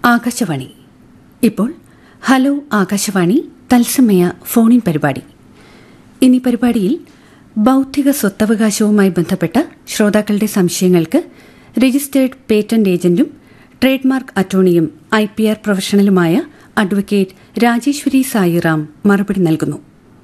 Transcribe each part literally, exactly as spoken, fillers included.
ആകാശവാണി. ഇപ്പോൾ ഹലോ ആകാശവാണി തത്സമയ ഫോണിൻ പരിപാടി. ഇനി പരിപാടിയിൽ ബൗദ്ധിക സ്വത്തവകാശവുമായി ബന്ധപ്പെട്ട ശ്രോതാക്കളുടെ സംശയങ്ങൾക്ക് registered patent ഏജന്റും trade mark അറ്റോർണിയും I P R പ്രൊഫഷണലുമായ advocate Rajeshwari Sairam മറുപടി നൽകുന്നു.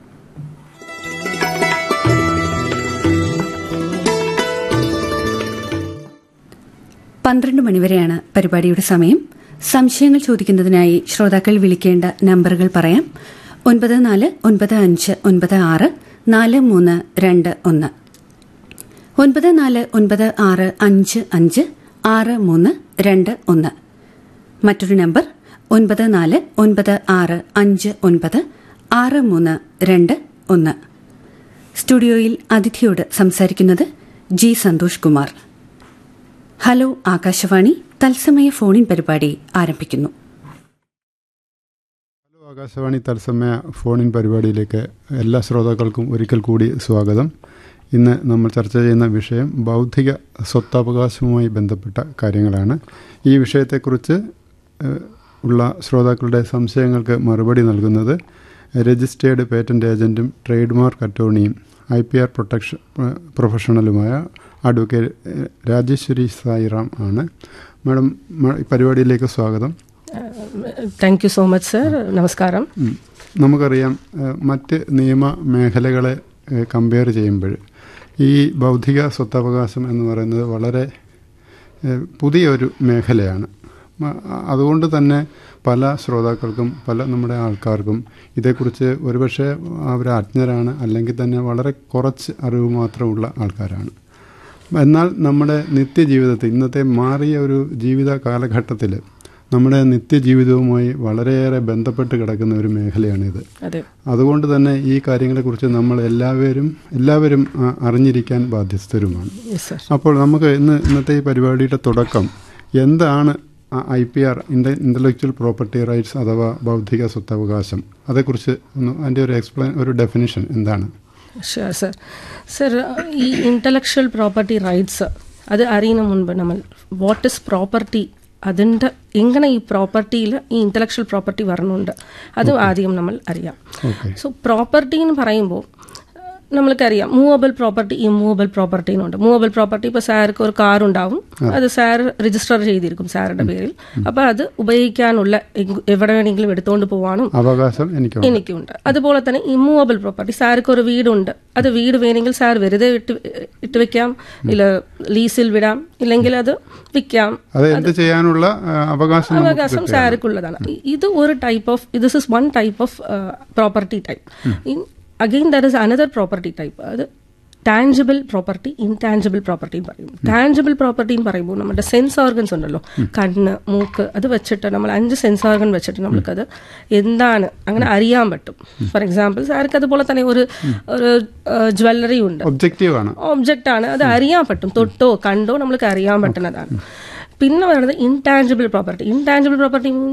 പന്ത്രണ്ട് മണിവരെയാണ് പരിപാടിയുടെ സമയം. സംശയങ്ങൾ ചോദിക്കുന്നതിനായി ശ്രോതാക്കൾ വിളിക്കേണ്ട നമ്പറുകൾ പറയാം. ഒൻപത് നാല് ഒൻപത് അഞ്ച് ഒൻപത് ആറ് നാല് മൂന്ന് രണ്ട് ഒന്ന്, ഒൻപത് നാല് ഒൻപത് ആറ് അഞ്ച് അഞ്ച് ആറ് മൂന്ന് രണ്ട് ഒന്ന്. മറ്റൊരു നമ്പർ ഒൻപത് നാല് ഒൻപത് ആറ് അഞ്ച് ഒൻപത് ആറ് മൂന്ന് രണ്ട് ഒന്ന്. സ്റ്റുഡിയോയിൽ അതിഥിയോട് സംസാരിക്കുന്നത് ജി സന്തോഷ് കുമാർ. ഹലോ ആകാശവാണി തത്സമയ ഫോണിൻ പരിപാടി ആരംഭിക്കുന്നു. ഹലോ ആകാശവാണി തത്സമയ ഫോണിൻ പരിപാടിയിലേക്ക് എല്ലാ ശ്രോതാക്കൾക്കും ഒരിക്കൽ കൂടി സ്വാഗതം. ഇന്ന് നമ്മൾ ചർച്ച ചെയ്യുന്ന വിഷയം ബൗദ്ധിക സ്വത്തവകാശവുമായി ബന്ധപ്പെട്ട കാര്യങ്ങളാണ്. ഈ വിഷയത്തെക്കുറിച്ച് ഉള്ള ശ്രോതാക്കളുടെ സംശയങ്ങൾക്ക് മറുപടി നൽകുന്നത് registered patent ഏജന്റും trade mark അറ്റോർണിയും I P R protection പ്രൊഫഷണലുമായ advocate Rajeshwari Sairam ആണ്. മാഡം, പരിപാടിയിലേക്ക് സ്വാഗതം. Thank you so much sir. നമസ്കാരം. നമുക്കറിയാം, മറ്റ് നിയമ മേഖലകളെ കമ്പയർ ചെയ്യുമ്പോൾ ഈ ബൗദ്ധിക സ്വത്തവകാശം എന്ന് പറയുന്നത് വളരെ പുതിയൊരു മേഖലയാണ്. അതുകൊണ്ട് തന്നെ പല ശ്രോതാക്കൾക്കും പല നമ്മുടെ ആൾക്കാർക്കും ഇതേക്കുറിച്ച് ഒരുപക്ഷെ അവർ അജ്ഞരാണ്, അല്ലെങ്കിൽ തന്നെ വളരെ കുറച്ച് അറിവ് മാത്രമുള്ള ആൾക്കാരാണ്. എന്നാൽ നമ്മുടെ നിത്യജീവിതത്തിൽ, ഇന്നത്തെ മാറിയ ഒരു ജീവിത കാലഘട്ടത്തിൽ നമ്മുടെ നിത്യജീവിതവുമായി വളരെയേറെ ബന്ധപ്പെട്ട് കിടക്കുന്ന ഒരു മേഖലയാണിത്. അതുകൊണ്ട് തന്നെ ഈ കാര്യങ്ങളെക്കുറിച്ച് നമ്മൾ എല്ലാവരും എല്ലാവരും അറിഞ്ഞിരിക്കാൻ ബാധ്യസ്ഥരുമാണ്. അപ്പോൾ നമുക്ക് ഇന്ന് ഇന്നത്തെ ഈ പരിപാടിയുടെ തുടക്കം എന്താണ് I P R, intellectual property rights അഥവാ ബൗദ്ധിക സ്വത്തവകാശം, അതേക്കുറിച്ച് ഒന്ന് അതിൻ്റെ ഒരു എക്സ്പ്ലെയിൻ ഒരു ഡെഫിനിഷൻ എന്താണ്? Sure sir. സർ, ഈ ഇൻ്റലക്ച്വൽ പ്രോപ്പർട്ടി റൈറ്റ്സ് അത് അറിയുന്ന മുൻപ് നമ്മൾ വാട്ട് ഇസ് പ്രോപ്പർട്ടി, അതിൻ്റെ എങ്ങനെ ഈ പ്രോപ്പർട്ടിയിൽ ഈ ഇൻ്റലക്ച്വൽ പ്രോപ്പർട്ടി വരണുണ്ട് അത് ആദ്യം നമ്മൾ അറിയാം. സോ പ്രോപ്പർട്ടി എന്ന് പറയുമ്പോൾ നമ്മൾക്കറിയാം മൂവബിൾ പ്രോപ്പർട്ടി, ഇമ്മൂവബിൾ പ്രോപ്പർട്ടി എന്നുണ്ട്. മൂവബിൾ പ്രോപ്പർട്ടി ഇപ്പോൾ സാർക്ക് ഒരു കാർ ഉണ്ടാവും, അത് സാർ രജിസ്റ്റർ ചെയ്തിരിക്കും സാറിന്റെ പേരിൽ. അപ്പോൾ അത് ഉപയോഗിക്കാനുള്ള എവിടെ വേണമെങ്കിലും എടുത്തുകൊണ്ട് പോകാനും അവകാശം എനിക്കുണ്ട്. അതുപോലെ തന്നെ ഇമ്മൂവബിൾ പ്രോപ്പർട്ടി, സാർക്ക് ഒരു വീടുണ്ട്, അത് വീട് വേണമെങ്കിൽ സാർ വെറുതെ ഇട്ട് ഇട്ട് വെക്കാം, ഇല്ല ലീസിൽ വിടാം, ഇല്ലെങ്കിൽ അത് വിൽക്കാം. ചെയ്യാനുള്ള അവകാശം അവകാശം സാർക്കുള്ളതാണ്. ഇത് ഒരു type of this is one type of property type. Again, there is another property type. അത് ടാഞ്ചിബിൾ പ്രോപ്പർട്ടി, ഇൻടാഞ്ചിബിൾ പ്രോപ്പർട്ടി എന്ന് പറയും. ടാഞ്ചിബിൾ പ്രോപ്പർട്ടി എന്ന് പറയുമ്പോൾ നമ്മുടെ സെൻസ് ഓർഗൻസ് ഉണ്ടല്ലോ, കണ്ണ്, മൂക്ക്, അത് വെച്ചിട്ട് നമ്മൾ അഞ്ച് സെൻസ് ഓർഗൻ വെച്ചിട്ട് നമ്മൾക്കത് എന്താണ് അങ്ങനെ അറിയാൻ പറ്റും. ഫോർ എക്സാമ്പിൾ സാർക്ക് അതുപോലെ തന്നെ ഒരു ഒരു ജ്വല്ലറി ഉണ്ട്, ഒബ്ജക്റ്റ് ആണ്, അത് അറിയാൻ പറ്റും, തൊട്ടോ കണ്ടോ നമ്മൾക്ക് അറിയാൻ പറ്റുന്നതാണ്. പിന്നെ പറയുന്നത് ഇൻടാഞ്ചിബിൾ പ്രോപ്പർട്ടി. Intangible property